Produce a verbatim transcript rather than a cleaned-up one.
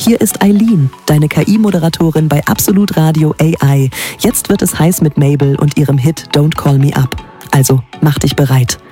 Hier ist Eileen, deine K I-Moderatorin bei Absolut Radio A I. Jetzt wird es heiß mit Mabel und ihrem Hit Don't Call Me Up. Also mach dich bereit.